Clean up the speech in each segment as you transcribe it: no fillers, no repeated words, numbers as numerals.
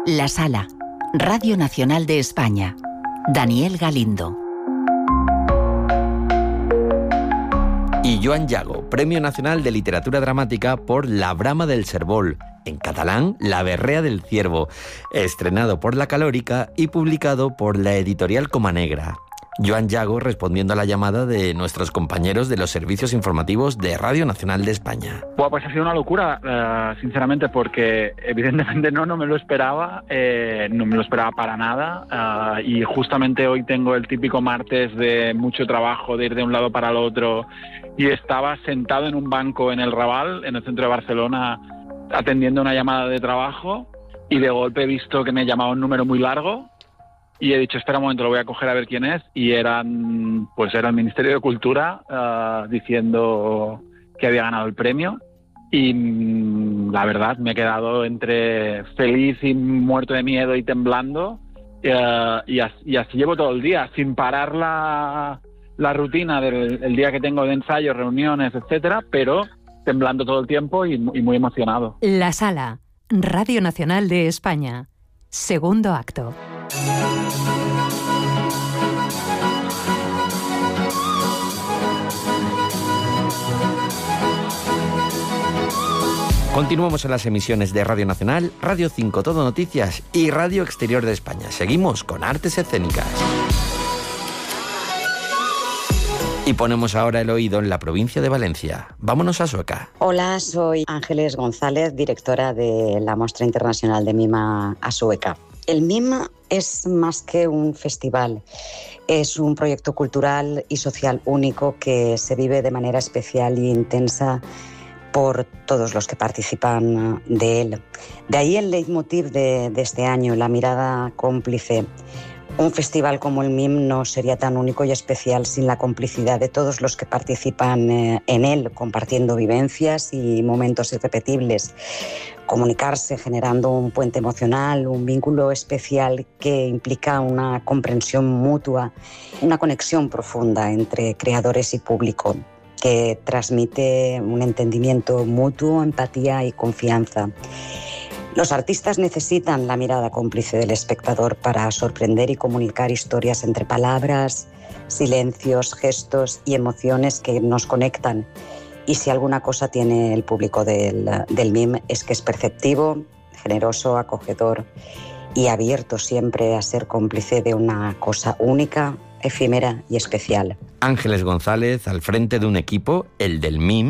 La Sala, Radio Nacional de España. Daniel Galindo. Y Joan Yago, Premio Nacional de Literatura Dramática por La Brama del Cérvol, en catalán La Berrea del Ciervo, estrenado por La Calórica y publicado por la editorial Comanegra. Joan Yago respondiendo a la llamada de nuestros compañeros de los servicios informativos de Radio Nacional de España. Bueno, pues ha sido una locura, sinceramente, porque evidentemente no me lo esperaba, no me lo esperaba para nada, y justamente hoy tengo el típico martes de mucho trabajo, de ir de un lado para el otro, y estaba sentado en un banco en el Raval, en el centro de Barcelona, atendiendo una llamada de trabajo, y de golpe he visto que me llamaba un número muy largo, y he dicho, espera un momento, lo voy a coger a ver quién es, y era el Ministerio de Cultura diciendo que había ganado el premio, y la verdad me he quedado entre feliz y muerto de miedo y temblando, y así llevo todo el día, sin parar la rutina del día que tengo de ensayos, reuniones, etcétera, pero temblando todo el tiempo y muy emocionado. La Sala, Radio Nacional de España, segundo acto. Continuamos en las emisiones de Radio Nacional, Radio 5 Todo Noticias y Radio Exterior de España. Seguimos con Artes Escénicas. Y ponemos ahora el oído en la provincia de Valencia. Vámonos a Sueca. Hola, soy Ángeles González, directora de la Mostra Internacional de Mima a Sueca. El MIM es más que un festival, es un proyecto cultural y social único que se vive de manera especial e intensa por todos los que participan de él. De ahí el leitmotiv de este año, la mirada cómplice. Un festival como el MIM no sería tan único y especial sin la complicidad de todos los que participan en él, compartiendo vivencias y momentos irrepetibles. Comunicarse generando un puente emocional, un vínculo especial que implica una comprensión mutua, una conexión profunda entre creadores y público, que transmite un entendimiento mutuo, empatía y confianza. Los artistas necesitan la mirada cómplice del espectador para sorprender y comunicar historias entre palabras, silencios, gestos y emociones que nos conectan. Y si alguna cosa tiene el público del MIM es que es perceptivo, generoso, acogedor y abierto siempre a ser cómplice de una cosa única, efímera y especial. Ángeles González al frente de un equipo, el del MIM,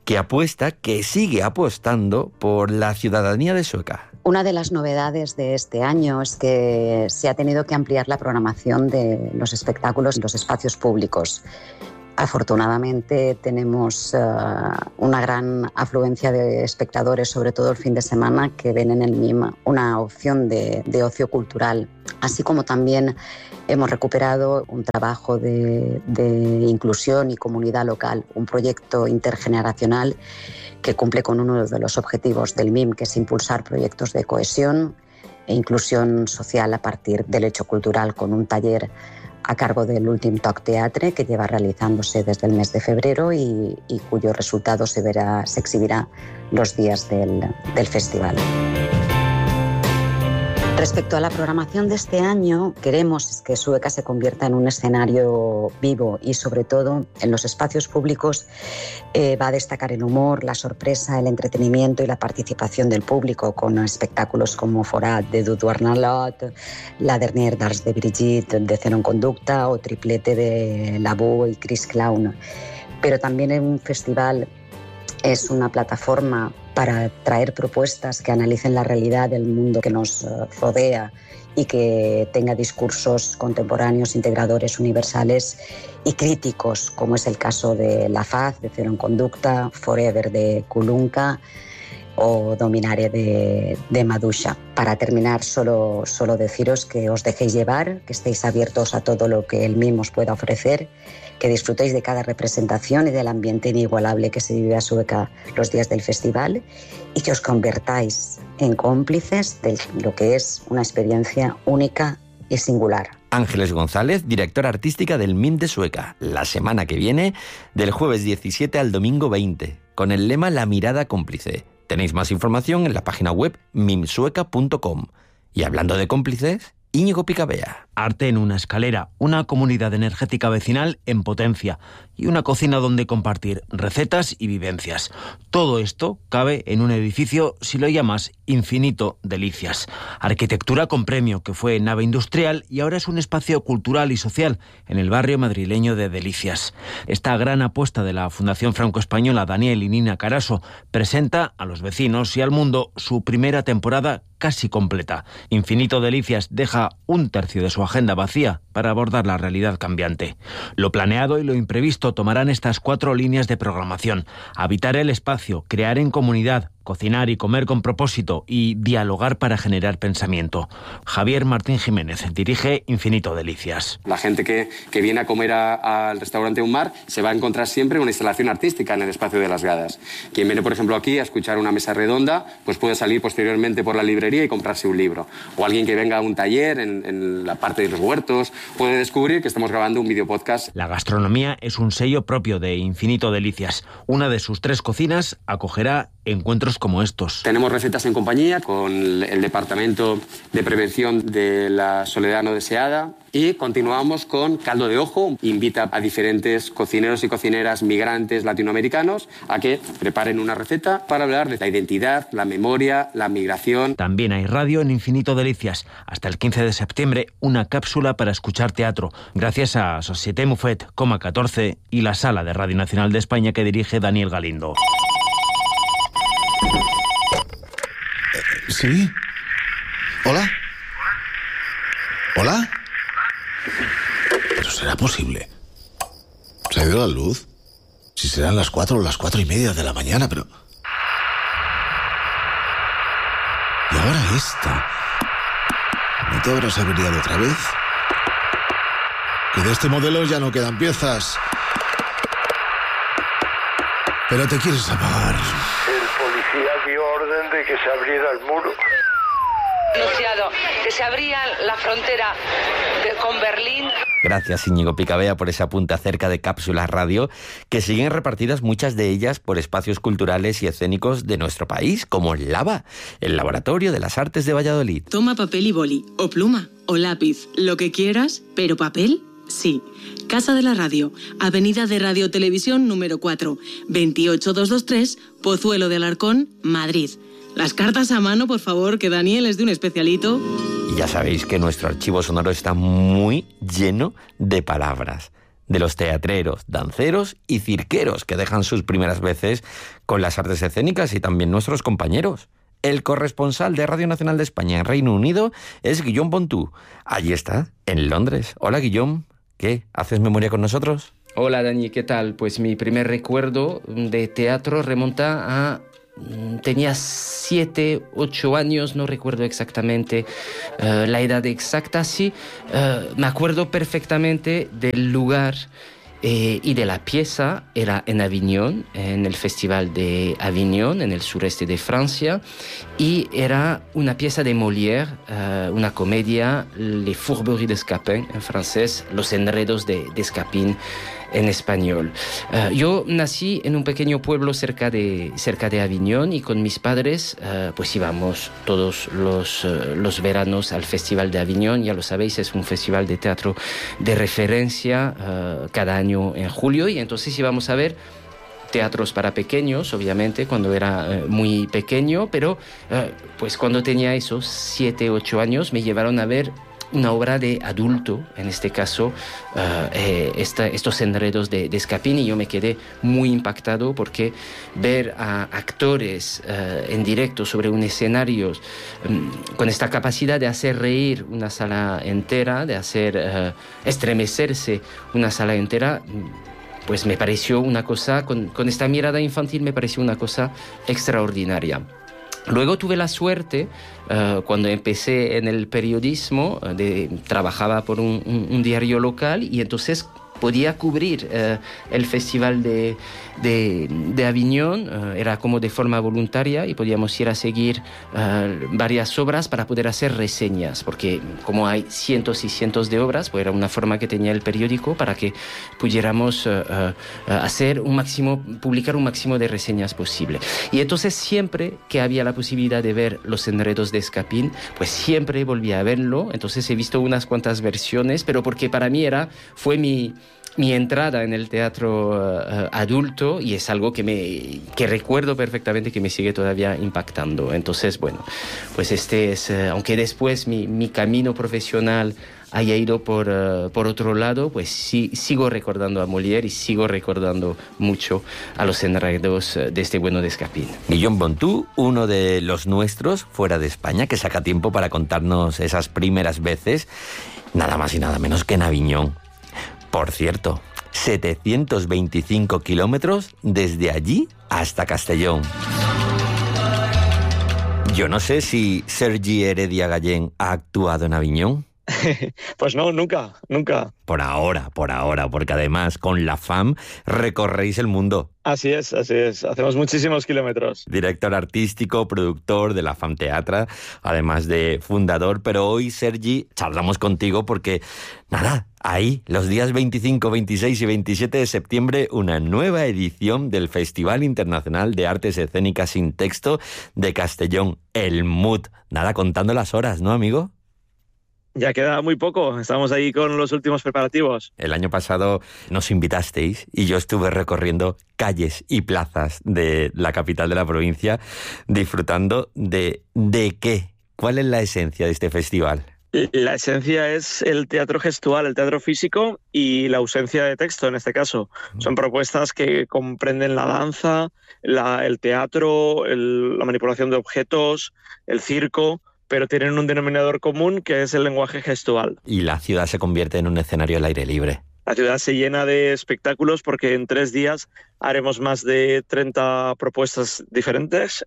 que sigue apostando por la ciudadanía de Sueca. Una de las novedades de este año es que se ha tenido que ampliar la programación de los espectáculos en los espacios públicos. Afortunadamente tenemos una gran afluencia de espectadores, sobre todo el fin de semana, que ven en el MIM una opción de ocio cultural, así como también hemos recuperado un trabajo de inclusión y comunidad local, un proyecto intergeneracional que cumple con uno de los objetivos del MIM, que es impulsar proyectos de cohesión e inclusión social a partir del hecho cultural, con un taller a cargo del Últim Toc Teatre, que lleva realizándose desde el mes de febrero y cuyo resultado se exhibirá los días del festival. Respecto a la programación de este año, queremos que Sueca se convierta en un escenario vivo y, sobre todo, en los espacios públicos va a destacar el humor, la sorpresa, el entretenimiento y la participación del público, con espectáculos como Forat de Dudu Arnalot, La Dernière Dance de Brigitte de Cero en Conducta o Triplete de Labou y Chris Clown. Pero también en un festival es una plataforma para traer propuestas que analicen la realidad del mundo que nos rodea y que tenga discursos contemporáneos, integradores, universales y críticos, como es el caso de La Faz, de Cero en Conducta, Forever de Kulunka o Dominare de Madusha. Para terminar, solo deciros que os dejéis llevar, que estéis abiertos a todo lo que el MIM os pueda ofrecer, que disfrutéis de cada representación y del ambiente inigualable que se vive a Sueca los días del festival y que os convertáis en cómplices de lo que es una experiencia única y singular. Ángeles González, directora artística del MIM de Sueca, la semana que viene, del jueves 17 al domingo 20, con el lema La mirada cómplice. Tenéis más información en la página web mimsueca.com. Y hablando de cómplices, Íñigo Picabea. Arte en una escalera, una comunidad energética vecinal en potencia y una cocina donde compartir recetas y vivencias. Todo esto cabe en un edificio, si lo llamas, Infinito Delicias. Arquitectura con premio, que fue nave industrial y ahora es un espacio cultural y social en el barrio madrileño de Delicias. Esta gran apuesta de la Fundación Franco-Española Daniel y Nina Caraso presenta a los vecinos y al mundo su primera temporada casi completa. Infinito Delicias deja un tercio de su agenda vacía para abordar la realidad cambiante. Lo planeado y lo imprevisto tomarán estas 4 líneas de programación: habitar el espacio, crear en comunidad, cocinar y comer con propósito y dialogar para generar pensamiento. Javier Martín Jiménez dirige Infinito Delicias. La gente que viene a comer al restaurante Un Mar se va a encontrar siempre una instalación artística en el espacio de las gradas. Quien viene, por ejemplo, aquí a escuchar una mesa redonda, pues puede salir posteriormente por la librería y comprarse un libro. O alguien que venga a un taller en la parte de los huertos puede descubrir que estamos grabando un videopodcast. La gastronomía es un sello propio de Infinito Delicias. Una de sus 3 cocinas acogerá encuentros como estos. Tenemos recetas en compañía con el Departamento de Prevención de la Soledad No Deseada y continuamos con Caldo de Ojo. Invita a diferentes cocineros y cocineras migrantes latinoamericanos a que preparen una receta para hablar de la identidad, la memoria, la migración. También hay radio en Infinito Delicias. Hasta el 15 de septiembre, una cápsula para escuchar teatro, gracias a Société Muffet, Coma 14 y la Sala de Radio Nacional de España que dirige Daniel Galindo. ¿Sí? ¿Hola? ¿Hola? ¿Pero será posible? ¿Se ha ido la luz? Si serán las 4 o las 4:30 de la mañana, pero... ¿Y ahora esta? ¿No te habrás averiado otra vez? Que de este modelo ya no quedan piezas. Pero te quieres apagar. El policía dio orden de que se abriera el muro. Anunciado que se abría la frontera con Berlín. Gracias, Íñigo Picabea, por ese apunte acerca de cápsulas radio, que siguen repartidas muchas de ellas por espacios culturales y escénicos de nuestro país, como el LAVA, el Laboratorio de las Artes de Valladolid. Toma papel y boli, o pluma, o lápiz, lo que quieras, pero papel, sí. Casa de la Radio, Avenida de Radio Televisión número 4, 28223, Pozuelo de Alarcón, Madrid. Las cartas a mano, por favor, que Daniel es de un especialito. Y ya sabéis que nuestro archivo sonoro está muy lleno de palabras, de los teatreros, danceros y cirqueros que dejan sus primeras veces con las artes escénicas y también nuestros compañeros. El corresponsal de Radio Nacional de España en Reino Unido es Guillaume Pontú. Allí está, en Londres. Hola, Guillaume. ¿Qué? ¿Haces memoria con nosotros? Hola, Dani, ¿qué tal? Pues mi primer recuerdo de teatro remonta a... Tenía 7, 8 años, no recuerdo exactamente la edad exacta, sí. Me acuerdo perfectamente del lugar y de la pieza. Era en Avignon, en el Festival de Avignon, en el sureste de Francia, y era una pieza de Molière, una comedia, Les Fourberies de Scapin en francés, Los enredos de Scapin en español. Yo nací en un pequeño pueblo cerca de Avignon y con mis padres pues íbamos todos los veranos al Festival de Avignon. Ya lo sabéis, es un festival de teatro de referencia cada año en julio, y entonces íbamos a ver teatros para pequeños, obviamente, cuando era muy pequeño, pero pues cuando tenía esos 7, 8 años me llevaron a ver una obra de adulto, en este caso estos enredos de Scapin, y yo me quedé muy impactado porque ver a actores en directo sobre un escenario con esta capacidad de hacer reír una sala entera, de hacer estremecerse una sala entera, pues me pareció una cosa, con esta mirada infantil me pareció una cosa extraordinaria. Luego tuve la suerte, cuando empecé en el periodismo, trabajaba por un diario local, y entonces podía cubrir el festival de Aviñón, era como de forma voluntaria y podíamos ir a seguir varias obras para poder hacer reseñas, porque como hay cientos y cientos de obras, pues era una forma que tenía el periódico para que pudiéramos hacer publicar un máximo de reseñas posible. Y entonces siempre que había la posibilidad de ver Los enredos de Escapín, pues siempre volvía a verlo. Entonces he visto unas cuantas versiones, pero porque para mí fue mi entrada en el teatro adulto, y es algo que recuerdo perfectamente, que me sigue todavía impactando. Entonces, bueno, pues este es, aunque después mi camino profesional haya ido por otro lado, pues sí, sigo recordando a Molière y sigo recordando mucho a Los enredos de este bueno de Escapín. Guillaume Bontou, uno de los nuestros fuera de España, que saca tiempo para contarnos esas primeras veces, nada más y nada menos que en Aviñón. Por cierto, 725 kilómetros desde allí hasta Castellón. Yo no sé si Sergi Heredia Gallén ha actuado en Aviñón. Pues no, nunca. Por ahora, porque además con la FAM recorréis el mundo. Así es, hacemos muchísimos kilómetros. Director artístico, productor de la FAM Teatra, además de fundador, pero hoy, Sergi, charlamos contigo porque, nada, ahí, los días 25, 26 y 27 de septiembre, una nueva edición del Festival Internacional de Artes Escénicas sin Texto de Castellón, el MUT. Nada, contando las horas, ¿no, amigo? Ya queda muy poco, estamos ahí con los últimos preparativos. El año pasado nos invitasteis y yo estuve recorriendo calles y plazas de la capital de la provincia disfrutando de ¿qué? ¿Cuál es la esencia de este festival? La esencia es el teatro gestual, el teatro físico y la ausencia de texto en este caso. Son propuestas que comprenden la danza, el teatro, la manipulación de objetos, el circo, pero tienen un denominador común que es el lenguaje gestual. Y la ciudad se convierte en un escenario al aire libre. La ciudad se llena de espectáculos porque en 3 días haremos más de 30 propuestas diferentes.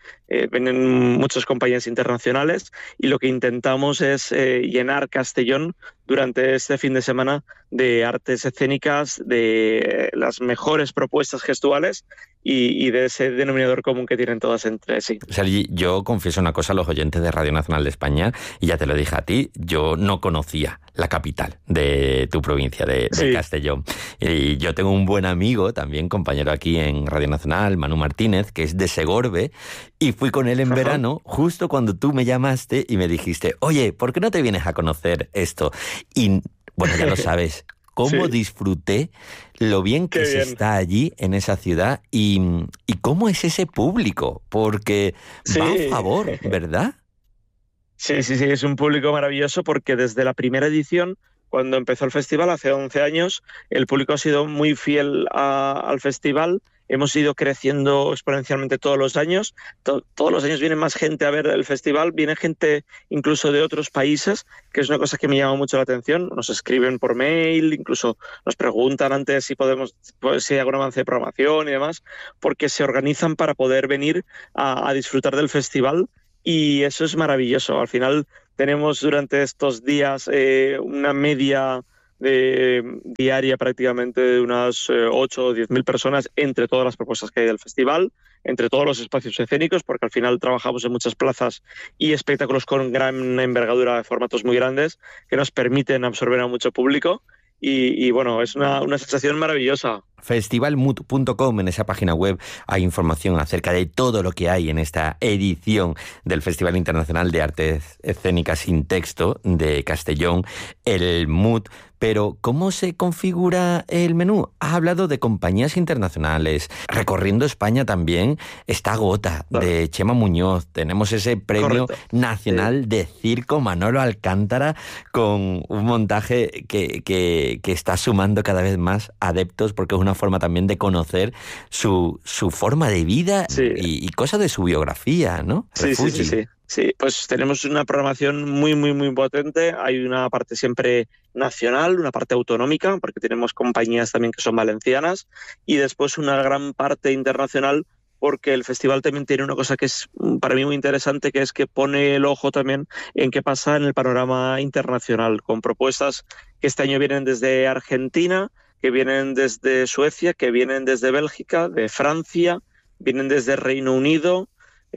Vienen muchas compañías internacionales y lo que intentamos es llenar Castellón durante este fin de semana de artes escénicas, de las mejores propuestas gestuales y de ese denominador común que tienen todas entre sí. Sergi, yo confieso una cosa a los oyentes de Radio Nacional de España, y ya te lo dije a ti, yo no conocía la capital de tu provincia, de Castellón. Y yo tengo un buen amigo, también compañero aquí en Radio Nacional, Manu Martínez, que es de Segorbe, y fui con él en verano, justo cuando tú me llamaste y me dijiste, oye, ¿por qué no te vienes a conocer esto? Y bueno, ya lo sabes, cómo disfruté, lo bien que se está allí en esa ciudad y cómo es ese público, porque va a favor, ¿verdad? Sí, es un público maravilloso porque desde la primera edición, cuando empezó el festival hace 11 años, el público ha sido muy fiel al festival. Hemos ido creciendo exponencialmente todos los años. Todos los años viene más gente a ver el festival, viene gente incluso de otros países, que es una cosa que me llama mucho la atención. Nos escriben por mail, incluso nos preguntan antes si hay algún avance de programación y demás, porque se organizan para poder venir a disfrutar del festival, y eso es maravilloso. Al final tenemos durante estos días una media diaria prácticamente de unas 8 o 10.000 personas entre todas las propuestas que hay del festival, entre todos los espacios escénicos, porque al final trabajamos en muchas plazas y espectáculos con gran envergadura de formatos muy grandes que nos permiten absorber a mucho público y bueno, es una sensación maravillosa. Festivalmut.com, en esa página web hay información acerca de todo lo que hay en esta edición del Festival Internacional de Artes Escénicas sin Texto de Castellón, el MUT. Pero, ¿cómo se configura el menú? Has hablado de compañías internacionales. Recorriendo España también está Gota, de Chema Muñoz. Tenemos ese premio nacional de circo Manolo Alcántara, con un montaje que está sumando cada vez más adeptos, porque es una forma también de conocer su forma de vida y cosas de su biografía, ¿no? Sí, pues tenemos una programación muy, muy, muy potente. Hay una parte siempre nacional, una parte autonómica, porque tenemos compañías también que son valencianas, y después una gran parte internacional, porque el festival también tiene una cosa que es para mí muy interesante, que es que pone el ojo también en qué pasa en el panorama internacional, con propuestas que este año vienen desde Argentina, que vienen desde Suecia, que vienen desde Bélgica, de Francia, vienen desde Reino Unido,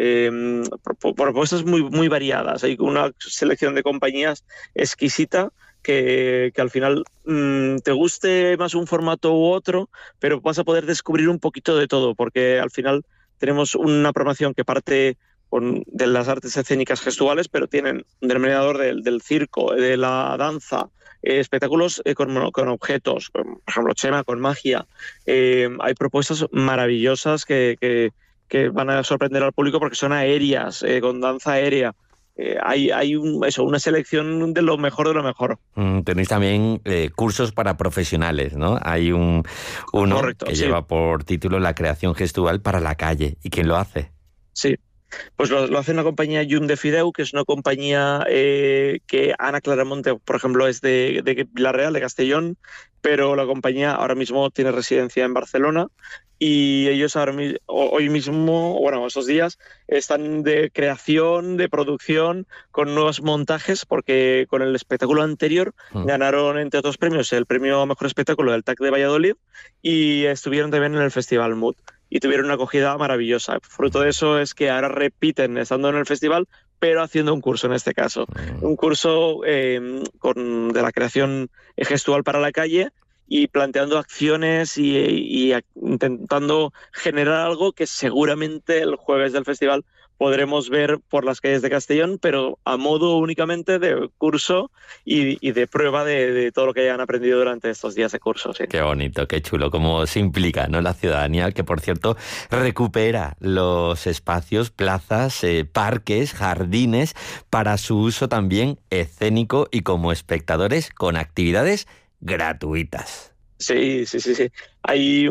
propuestas muy variadas. Hay una selección de compañías exquisita que al final te guste más un formato u otro, pero vas a poder descubrir un poquito de todo, porque al final tenemos una programación que parte de las artes escénicas gestuales, pero tienen un denominador del circo, de la danza, espectáculos con objetos, por ejemplo, Chema con magia. Hay propuestas maravillosas que van a sorprender al público porque son aéreas, con danza aérea. Hay una selección de lo mejor de lo mejor. Tenéis también cursos para profesionales, ¿no? Hay uno Correcto, que lleva por título La creación gestual para la calle. ¿Y quién lo hace? Sí, pues lo hace una compañía Llum de Fideu, que es una compañía que Ana Claramonte, por ejemplo, es de Villarreal, de Castellón, pero la compañía ahora mismo tiene residencia en Barcelona. Y ellos hoy mismo, bueno, esos días, están de creación, de producción, con nuevos montajes, porque con el espectáculo anterior ganaron, entre otros premios, el premio a Mejor Espectáculo del TAC de Valladolid y estuvieron también en el Festival Mood y tuvieron una acogida maravillosa. Fruto de eso es que ahora repiten estando en el festival, pero haciendo un curso en este caso. Un curso de la creación gestual para la calle, y planteando acciones y intentando generar algo que seguramente el jueves del festival podremos ver por las calles de Castellón, pero a modo únicamente de curso y de prueba de todo lo que hayan aprendido durante estos días de curso. Sí. Qué bonito, qué chulo, cómo se implica, ¿no?, la ciudadanía, que por cierto recupera los espacios, plazas, parques, jardines, para su uso también escénico y como espectadores con actividades gratuitas. Sí. Hay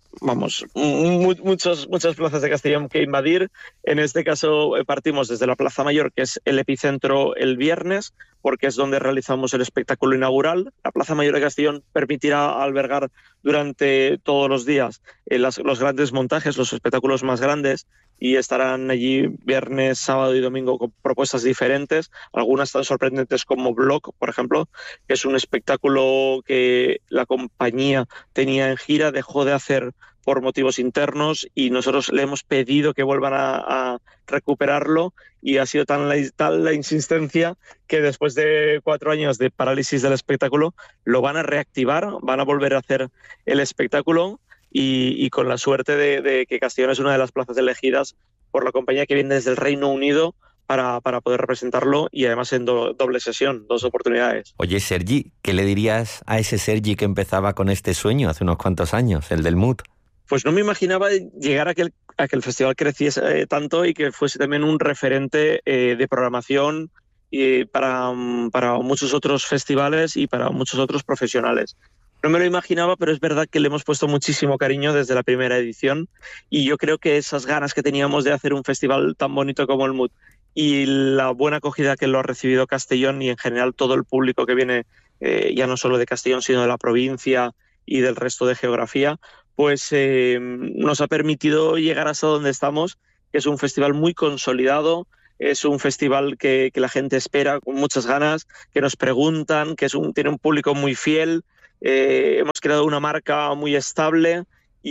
muchas plazas de Castellón que invadir. En este caso partimos desde la Plaza Mayor, que es el epicentro el viernes, porque es donde realizamos el espectáculo inaugural. La Plaza Mayor de Castellón permitirá albergar durante todos los días los grandes montajes, los espectáculos más grandes, y estarán allí viernes, sábado y domingo con propuestas diferentes, algunas tan sorprendentes como Block, por ejemplo, que es un espectáculo que la compañía tenía en gira, dejó de hacer por motivos internos y nosotros le hemos pedido que vuelvan a recuperarlo, y ha sido tal la insistencia que después de 4 años de parálisis del espectáculo lo van a reactivar, van a volver a hacer el espectáculo. Y con la suerte de que Castellón es una de las plazas elegidas por la compañía que viene desde el Reino Unido para poder representarlo, y además en doble sesión, 2 oportunidades. Oye, Sergi, ¿qué le dirías a ese Sergi que empezaba con este sueño hace unos cuantos años, el del Mood? Pues no me imaginaba llegar a que el festival creciese tanto y que fuese también un referente de programación y para muchos otros festivales y para muchos otros profesionales. No me lo imaginaba, pero es verdad que le hemos puesto muchísimo cariño desde la primera edición, y yo creo que esas ganas que teníamos de hacer un festival tan bonito como el Mood y la buena acogida que lo ha recibido Castellón y en general todo el público que viene ya no solo de Castellón sino de la provincia y del resto de geografía, pues nos ha permitido llegar hasta donde estamos, que es un festival muy consolidado. Es un festival que la gente espera con muchas ganas, que nos preguntan, que tiene un público muy fiel. Hemos creado una marca muy estable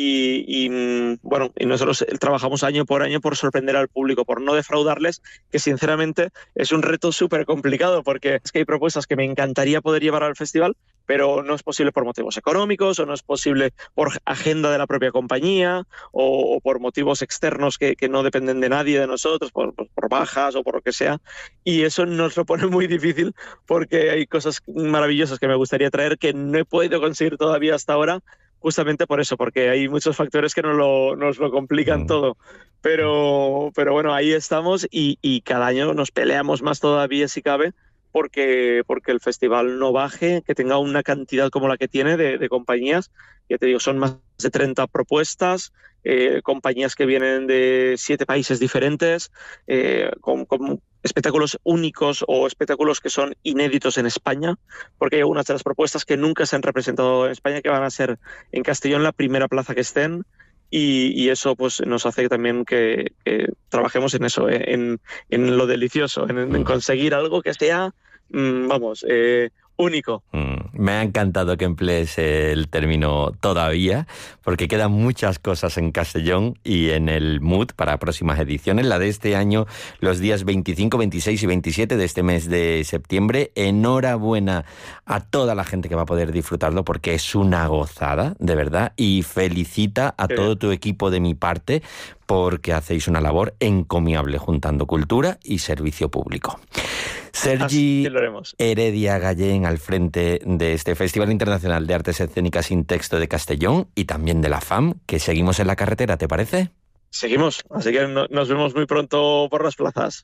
y nosotros trabajamos año por año por sorprender al público, por no defraudarles, que sinceramente es un reto súper complicado, porque es que hay propuestas que me encantaría poder llevar al festival, pero no es posible por motivos económicos, o no es posible por agenda de la propia compañía, o por motivos externos que no dependen de nadie, de nosotros, por bajas o por lo que sea, y eso nos lo pone muy difícil, porque hay cosas maravillosas que me gustaría traer que no he podido conseguir todavía hasta ahora, justamente por eso, porque hay muchos factores que nos lo complican todo. Pero bueno, ahí estamos, y cada año nos peleamos más todavía, si cabe, porque el festival no baje, que tenga una cantidad como la que tiene de compañías. Ya te digo, son más de 30 propuestas, compañías que vienen de 7 países diferentes, con espectáculos únicos o espectáculos que son inéditos en España, porque hay algunas de las propuestas que nunca se han representado en España, que van a ser en Castellón la primera plaza que estén, y eso pues nos hace también que trabajemos en eso, en lo delicioso, en conseguir algo que sea, único. Me ha encantado que emplees el término todavía, porque quedan muchas cosas en Castellón y en el mood para próximas ediciones. La de este año, los días 25, 26 y 27 de este mes de septiembre. Enhorabuena a toda la gente que va a poder disfrutarlo, porque es una gozada, de verdad. Y felicita a todo tu equipo de mi parte, porque hacéis una labor encomiable juntando cultura y servicio público. Sergi Heredia Gallén al frente de este Festival Internacional de Artes Escénicas sin Texto de Castellón y también de la FAM, que seguimos en la carretera, ¿te parece? Seguimos, así que nos vemos muy pronto por las plazas.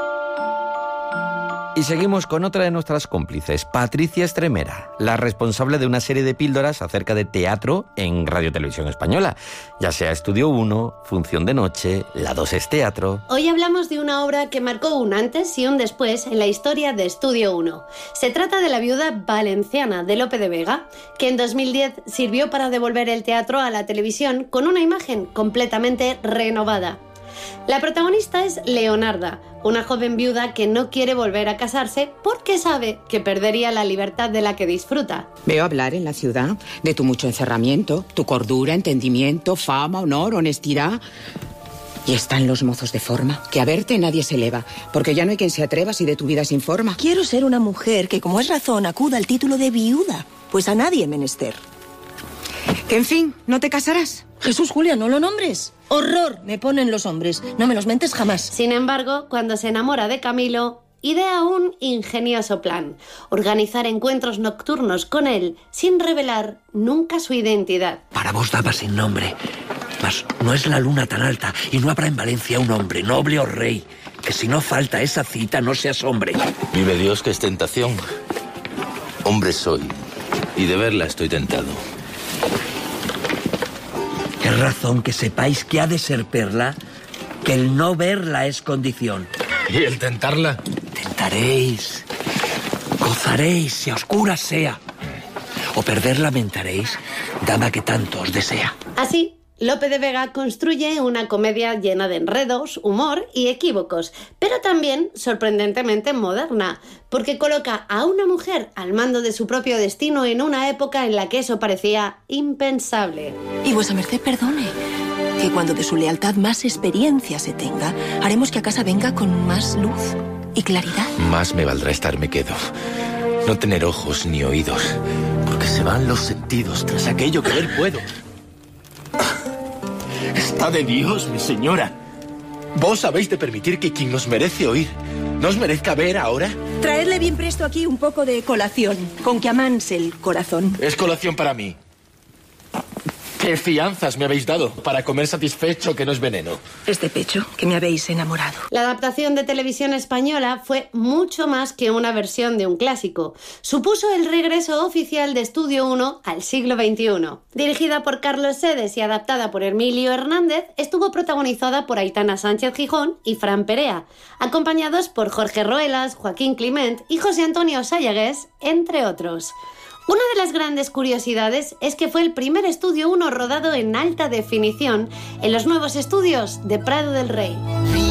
Y seguimos con otra de nuestras cómplices, Patricia Estremera, la responsable de una serie de píldoras acerca de teatro en Radio Televisión Española, ya sea Estudio 1, Función de Noche, La 2 es Teatro. Hoy hablamos de una obra que marcó un antes y un después en la historia de Estudio 1. Se trata de La viuda valenciana de Lope de Vega, que en 2010 sirvió para devolver el teatro a la televisión con una imagen completamente renovada. La protagonista es Leonarda, una joven viuda que no quiere volver a casarse porque sabe que perdería la libertad de la que disfruta. Veo hablar en la ciudad de tu mucho encerramiento, tu cordura, entendimiento, fama, honor, honestidad. Y están los mozos de forma, que a verte nadie se eleva, porque ya no hay quien se atreva si de tu vida se informa. Quiero ser una mujer que, como es razón, acuda al título de viuda, pues a nadie menester. Que en fin, ¿no te casarás? Jesús, Julia, no lo nombres. Horror me ponen los hombres, no me los mentes jamás. Sin embargo, cuando se enamora de Camilo, idea un ingenioso plan: organizar encuentros nocturnos con él sin revelar nunca su identidad. Para vos dama sin nombre, mas no es la luna tan alta y no habrá en Valencia un hombre, noble o rey, que si no falta esa cita no se asombre. Vive Dios que es tentación. Hombre soy y de verla estoy tentado. Es razón que sepáis que ha de ser perla, que el no verla es condición. ¿Y el tentarla? Tentaréis, gozaréis, si a oscuras sea. O perder lamentaréis, dama que tanto os desea. Así, Lope de Vega construye una comedia llena de enredos, humor y equívocos, pero también sorprendentemente moderna, porque coloca a una mujer al mando de su propio destino en una época en la que eso parecía impensable. Y vuesa merced perdone, que cuando de su lealtad más experiencia se tenga, haremos que a casa venga con más luz y claridad. Más me valdrá estarme quedo, no tener ojos ni oídos, porque se van los sentidos tras aquello que ver puedo. Está de Dios, mi señora. Vos habéis de permitir que quien nos merece oír, ¿no os merezca ver ahora? Traedle bien presto aquí un poco de colación, con que amanse el corazón. Es colación para mí. ¿Qué fianzas me habéis dado para comer satisfecho que no es veneno? Este pecho que me habéis enamorado. La adaptación de televisión española fue mucho más que una versión de un clásico. Supuso el regreso oficial de Estudio 1 al siglo XXI. Dirigida por Carlos Sedes y adaptada por Emilio Hernández, estuvo protagonizada por Aitana Sánchez Gijón y Fran Perea, acompañados por Jorge Ruelas, Joaquín Climent y José Antonio Sayagués, entre otros. Una de las grandes curiosidades es que fue el primer Estudio 1 rodado en alta definición en los nuevos estudios de Prado del Rey.